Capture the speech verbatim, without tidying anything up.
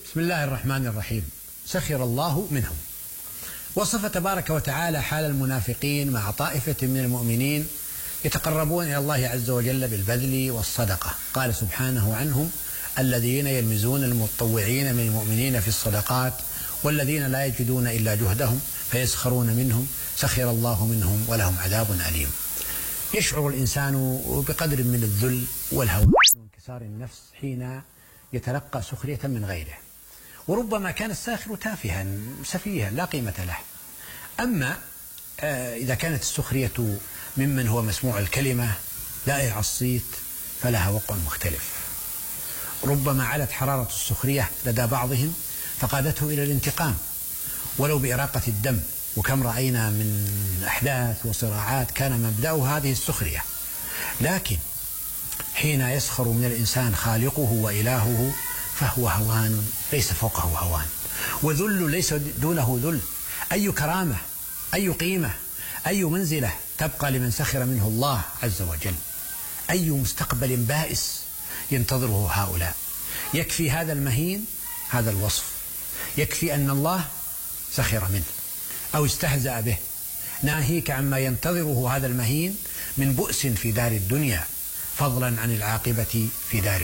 بسم الله الرحمن الرحيم. سخر الله منهم. وصف تبارك وتعالى حال المنافقين مع طائفة من المؤمنين يتقربون إلى الله عز وجل بالبذل والصدقة. قال سبحانه عنهم: الذين يلمزون المتطوعين من المؤمنين في الصدقات والذين لا يجدون إلا جهدهم فيسخرون منهم سخر الله منهم ولهم عذاب أليم. يشعر الإنسان بقدر من الذل والهوان وانكسار النفس حين يتلقى سخرية من غيره، وربما كان الساخر تافها سفيها لا قيمة له. أما إذا كانت السخرية ممن هو مسموع الكلمة لائع الصيت فلها وقع مختلف. ربما علت حرارة السخرية لدى بعضهم فقادته إلى الانتقام ولو بإراقة الدم، وكم رأينا من أحداث وصراعات كان مبدأ هذه السخرية. لكن حين يسخر من الإنسان خالقه وإلهه فهو هوان ليس فوقه هوان، وذل ليس دونه ذل. أي كرامة، أي قيمة، أي منزلة تبقى لمن سخر منه الله عز وجل؟ أي مستقبل بائس ينتظره هؤلاء؟ يكفي هذا المهين هذا الوصف، يكفي أن الله سخر منه أو استهزأ به، ناهيك عما ينتظره هذا المهين من بؤس في دار الدنيا، فضلا عن العاقبة في دار